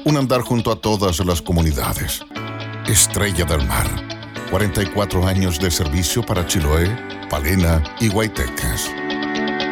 Un andar junto a todas las comunidades. Estrella del Mar. 44 años de servicio para Chiloé, Palena y Guaytecas.